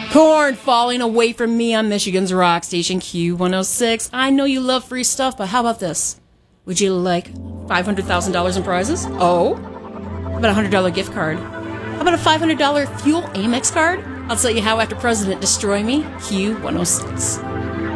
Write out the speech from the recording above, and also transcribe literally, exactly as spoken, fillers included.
Corn falling away from me on Michigan's rock station Q one oh six. I know you love free stuff, but how about this? Would you like five hundred thousand dollars in prizes? Oh? How about a one hundred dollars gift card? How about a five hundred dollars Fuel Amex card? I'll tell you how after President Destroy Me, Q one oh six.